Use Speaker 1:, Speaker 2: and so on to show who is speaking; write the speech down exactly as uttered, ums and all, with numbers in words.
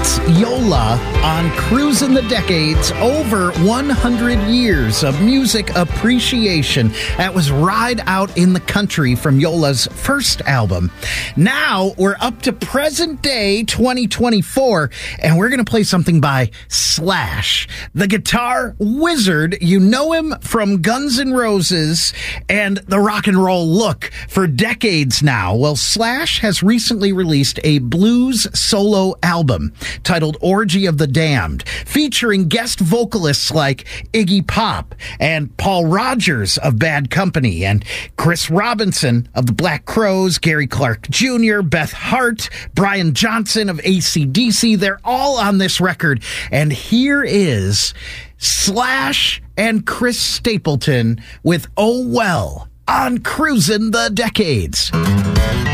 Speaker 1: That's Yola on Cruising the Decades, over one hundred years of music appreciation. That was Ride Out in the Country from Yola's first album. Now we're up to present day twenty twenty-four, and we're going to play something by Slash, the guitar wizard. You know him from Guns N' Roses and the rock and roll look for decades now. Well, Slash has recently released a blues solo album titled Orgy of the Damned, featuring guest vocalists like Iggy Pop and Paul Rogers of Bad Company and Chris Robinson of the Black Crowes, Gary Clark Junior, Beth Hart, Brian Johnson of A C D C. They're all on this record. And here is Slash and Chris Stapleton with Oh Well on Cruising the Decades.